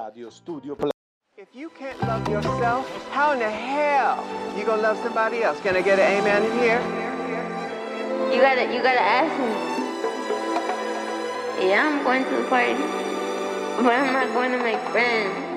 Radio Studio Play. If you can't love yourself, how in the hell you gonna love somebody else? Can I get an amen in here? You gotta ask me. Yeah, I'm going to the party, but I'm not going to make friends.